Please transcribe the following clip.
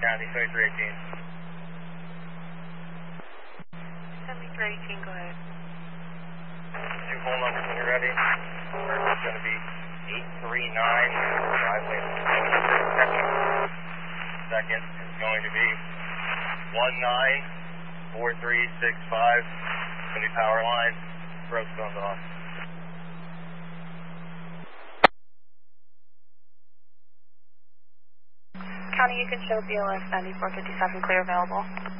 County, 2318. 7318, go ahead. Two phone numbers when you're ready. First is going to be 839, driveway second is going to be 194365, going to be power line, road's going off. County, you can show BLS 9457 clear available.